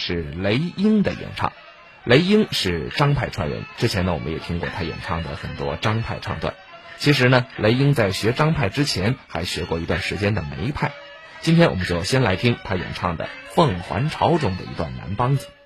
是雷英的演唱。雷英是张派传人，之前呢我们也听过他演唱的很多张派唱段。其实呢，雷英在学张派之前还学过一段时间的梅派。今天我们就先来听他演唱的《凤还巢》中的一段南梆子。